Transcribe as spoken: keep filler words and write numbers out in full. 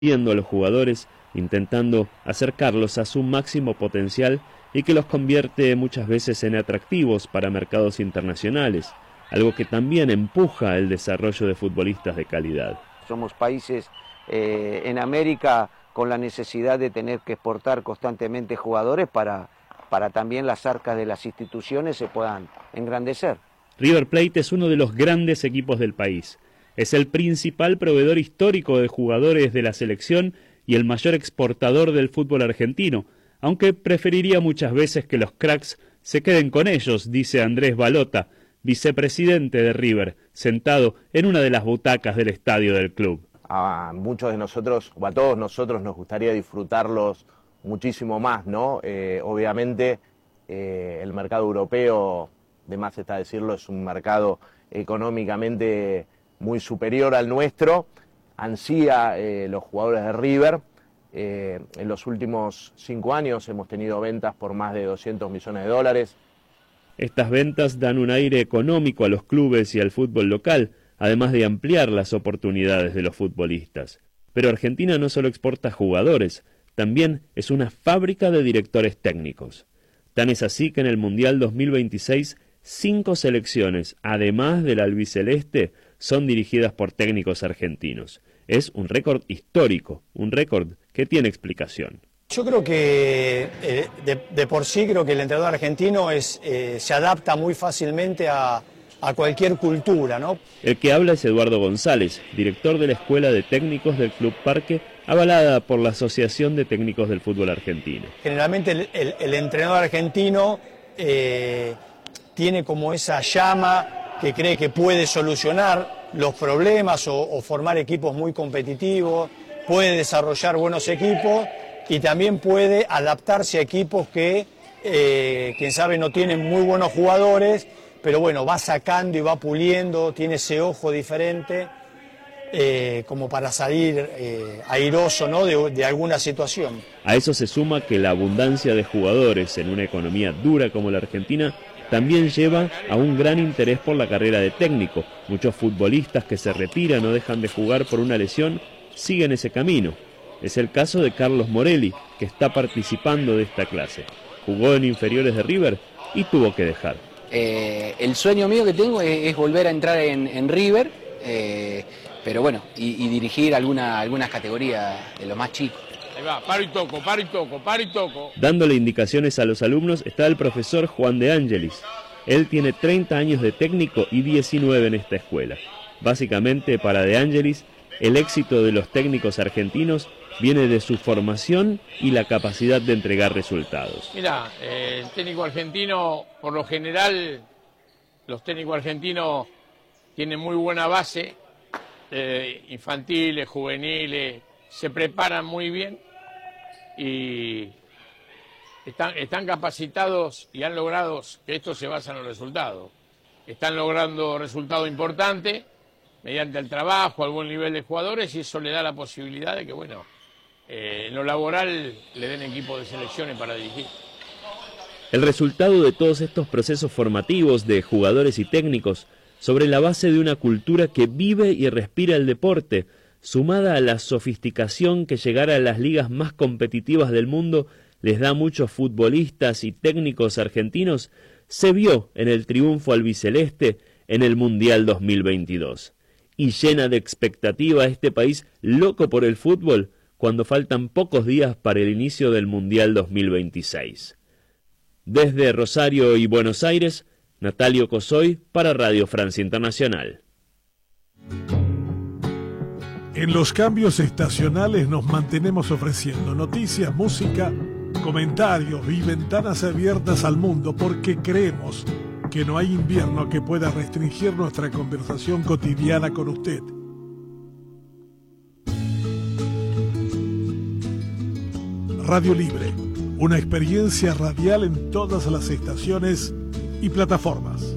viendo a los jugadores, intentando acercarlos a su máximo potencial y que los convierte muchas veces en atractivos para mercados internacionales, algo que también empuja el desarrollo de futbolistas de calidad. Somos países eh, en América con la necesidad de tener que exportar constantemente jugadores para, para también las arcas de las instituciones se puedan engrandecer. River Plate es uno de los grandes equipos del país. Es el principal proveedor histórico de jugadores de la selección y el mayor exportador del fútbol argentino, aunque preferiría muchas veces que los cracks se queden con ellos, dice Andrés Balota, vicepresidente de River, sentado en una de las butacas del estadio del club. A muchos de nosotros, o a todos nosotros, nos gustaría disfrutarlos muchísimo más, ¿no? Eh, obviamente, eh, el mercado europeo, de más está decirlo, es un mercado económicamente muy superior al nuestro. Ansía eh, los jugadores de River. Eh, en los últimos cinco años hemos tenido ventas por más de doscientos millones de dólares. Estas ventas dan un aire económico a los clubes y al fútbol local, además de ampliar las oportunidades de los futbolistas. Pero Argentina no solo exporta jugadores, también es una fábrica de directores técnicos. Tan es así que en el Mundial dos mil veintiséis, cinco selecciones, además del albiceleste, son dirigidas por técnicos argentinos. Es un récord histórico, un récord que tiene explicación. Yo creo que eh, de, de por sí creo que el entrenador argentino es, eh, se adapta muy fácilmente a, a cualquier cultura, ¿no? El que habla es Eduardo González, director de la Escuela de Técnicos del Club Parque, avalada por la Asociación de Técnicos del Fútbol Argentino. Generalmente el, el, el entrenador argentino eh, tiene como esa llama que cree que puede solucionar los problemas o, o formar equipos muy competitivos, puede desarrollar buenos equipos y también puede adaptarse a equipos que, eh, quién sabe, no tienen muy buenos jugadores, pero bueno, va sacando y va puliendo, tiene ese ojo diferente, eh, como para salir eh, airoso, ¿no?, de, de alguna situación. A eso se suma que la abundancia de jugadores en una economía dura como la Argentina también lleva a un gran interés por la carrera de técnico. Muchos futbolistas que se retiran o dejan de jugar por una lesión siguen ese camino. Es el caso de Carlos Morelli, que está participando de esta clase. Jugó en inferiores de River y tuvo que dejar. Eh, el sueño mío que tengo es, es volver a entrar en, en River, eh, pero bueno, y, y dirigir alguna, algunas categorías de los más chicos. Ahí va, paro y toco, paro y toco, paro y toco. Dándole indicaciones a los alumnos está el profesor Juan de Ángelis. Él tiene treinta años de técnico y diecinueve en esta escuela. Básicamente, para de Ángelis, el éxito de los técnicos argentinos viene de su formación y la capacidad de entregar resultados. Mira, eh, el técnico argentino, por lo general, los técnicos argentinos tienen muy buena base, eh, infantiles, juveniles, se preparan muy bien y están, están capacitados y han logrado que esto se basa en los resultados. Están logrando resultados importantes mediante el trabajo, al buen nivel de jugadores, y eso le da la posibilidad de que, bueno, eh, en lo laboral le den equipos de selecciones para dirigir. El resultado de todos estos procesos formativos de jugadores y técnicos sobre la base de una cultura que vive y respira el deporte, sumada a la sofisticación que llegar a las ligas más competitivas del mundo les da a muchos futbolistas y técnicos argentinos, se vio en el triunfo albiceleste en el Mundial dos mil veintidós. Y llena de expectativa a este país loco por el fútbol cuando faltan pocos días para el inicio del Mundial dos mil veintiséis. Desde Rosario y Buenos Aires, Natalio Cosoy para Radio Francia Internacional. En los cambios estacionales nos mantenemos ofreciendo noticias, música, comentarios y ventanas abiertas al mundo porque creemos que no hay invierno que pueda restringir nuestra conversación cotidiana con usted. Radio Libre, una experiencia radial en todas las estaciones y plataformas.